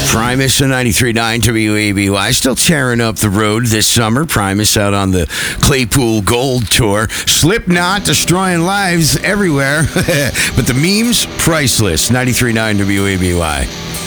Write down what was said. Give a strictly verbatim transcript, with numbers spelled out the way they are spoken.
Primus and ninety-three point nine W A B Y still tearing up the road this summer. Primus out on the Claypool Gold Tour. Slipknot destroying lives everywhere. But the memes, priceless. ninety-three point nine W A B Y.